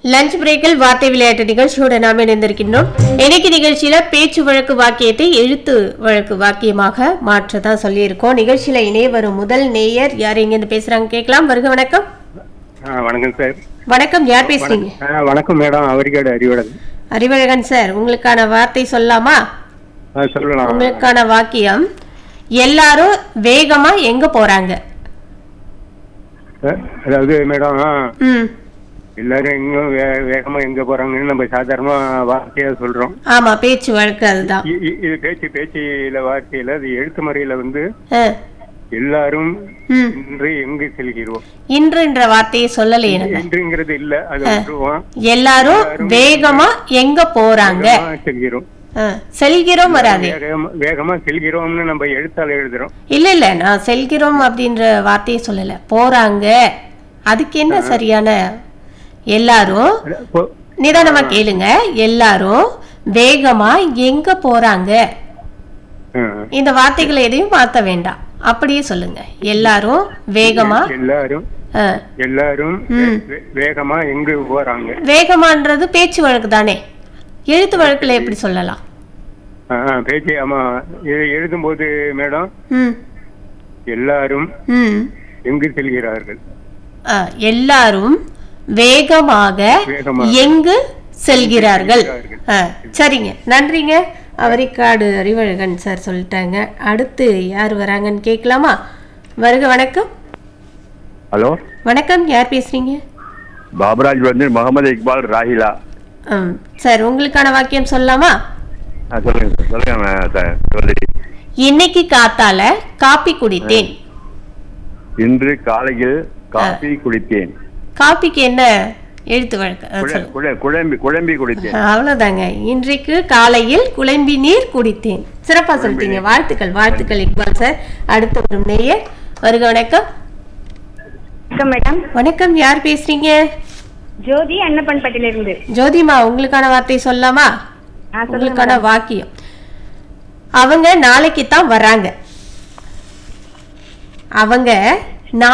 Lunch பிரேக்கில் வார்த்தை விளையாட்டு நிகழ்ச்சியோட நாம் இணைந்திருக்கின்றோம். இன்னைக்கு நிகழ்ச்சியில பேச்சு வழக்கு வாக்கியத்தை எழுத்து வழக்கு வாக்கியமாக மாற்றதான் சொல்லியிருக்கோம். நிகழ்ச்சியில இணைய வரும் முதல் நேயர் யார் எங்க இருந்து பேசுறாங்க கேட்கலாம். வருக வணக்கம். வணக்கம் சார். வணக்கம், யார் பேசுறீங்க? வணக்கம் மேடம், அவரிக்காடு அறிவழகன். அறிவழகன் சார், உங்களுக்கான வார்த்தை சொல்லலாமா? சொல்லலாம். உங்களுக்கான வாக்கியம், எல்லாரும் வேகமா எங்க போறாங்க? அதாவது மேடம், ம், எல்லாரும் எங்க வேகமா எங்க போறாங்கன்னு நம்ம சாதாரணமா வார்த்தையா சொல்றோம். ஆமா, பேச்சு வழக்கு அதுதான். இது பேச்சில வார்த்தையில அது எழுத்து முறையில வந்து ஆ, எல்லாரும் ம், இன்று எங்கு செல்கிறோம். இன்றுன்ற வார்த்தையை சொல்லலையே நம்ம. இன்றுங்கிறது இல்ல, அது விட்டுருவோம். எல்லாரும் வேகமா எங்க போறாங்க? வேகமா செல்கிறோம். செல்கிறோம் வராது. வேகமா செல்கிறோம்னு நம்ம எழுத்தால எழுதுறோம். இல்ல, நான் செல்கிறோம் அப்படின்ற வார்த்தையை சொல்லல, போறாங்க. அதுக்கு என்ன சரியான? எல்லாரும் நிதானமா கேளுங்க. எல்லாரும் வேகமா எங்க போறாங்க? இந்த வார்த்தைகளை எதையும் மாத்த வேண்டாம், அப்படியே சொல்லுங்க. எல்லாரும் வேகமா, எல்லாரும் வேகமா எங்க போறாங்க. வேகமான்றது பேச்சு வழக்கு தானே, எழுத்து வழக்குல எப்படி சொல்லலாம்? பேச்சு, ஆமா. எழுதும் போது மேடம், எல்லாரும் எங்கு செல்கிறார்கள். எல்லாரும் வேகமாக எங்கு செல்கிறார்கள். சரிங்க, நன்றிங்க. அவரிக்காடு அறிவழகன் சார் சொல்லிட்டாங்க. அடுத்து யார் வராங்கன்னு கேட்கலாமா? வருக வணக்கம். ஹலோ வணக்கம், யார் பேசுறீங்க? பாபராஜ் வந்து முகமது இக்பால் ராஹிலா. சார், உங்களுக்கான வாக்கியம் சொல்லலாமா? சொல்லுங்க. இன்னைக்கு காத்தால காப்பி குடித்தேன். இன்று காலையில் காபி குடித்தேன். காப்பிக்கு என்ன எழுத்து வழக்கு? குழம்பி குடித்தேன். அவ்வளவுதாங்க. இன்றைக்கு காலையில் குழம்பி நீர் குடித்தேன். சிறப்பா சொல்லிட்டீங்க. வாழ்த்துக்கள், வாழ்த்துக்கள் இக்பால் சார். அடுத்த ஒரு நேயர். வருக வணக்கம். மேடம். வணக்கம், யார் பேசுறீங்க? ஜோதி, அன்னப்பன்பட்டில இருந்து. ஜோதிமா, உங்களுக்கான வார்த்தை சொல்லலாமா? உங்களுக்கான வாக்கியம், அவங்க நாளைக்கு தான் வராங்க. அவங்க